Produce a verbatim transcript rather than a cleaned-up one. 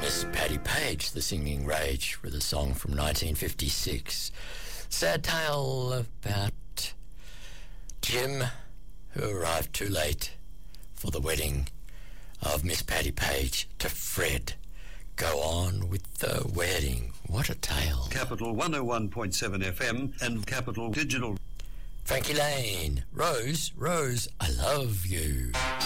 Miss Patti Page, the singing rage, with a song from nineteen fifty-six. Sad tale about Jim, who arrived too late for the wedding of Miss Patti Page to Fred. Go on with the wedding. What a tale. Capital one oh one point seven F M and Capital Digital. Frankie Lane. Rose, Rose, I love you.